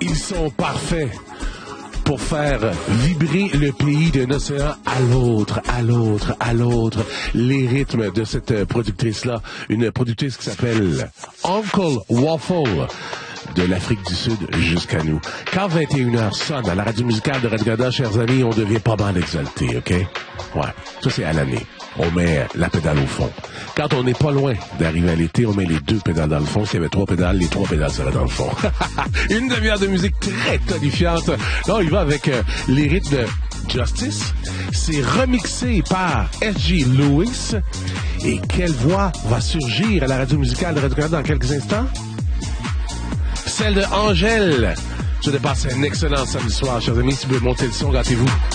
Ils sont parfaits pour faire vibrer le pays d'un océan à l'autre, à l'autre, à l'autre. Les rythmes de cette productrice-là, une productrice qui s'appelle Uncle Waffle, de l'Afrique du Sud jusqu'à nous. Quand 21h sonne à la radio musicale de Radio-Canada, chers amis, on devient pas mal exalté, OK? Ouais, ça c'est à l'année. On met la pédale au fond. Quand on n'est pas loin d'arriver à l'été, on met les 2 pédales dans le fond. S'il y avait 3 pédales, les 3 pédales seraient dans le fond. Une demi-heure de musique très tonifiante. Là, il va avec les rythmes de Justice. C'est remixé par S.G. Lewis. Et quelle voix va surgir à la radio musicale de Radio-Canada dans quelques instants? Celle de Angèle. Je vais passer un excellent samedi soir, chers amis. Si vous voulez monter le son, gâtez-vous.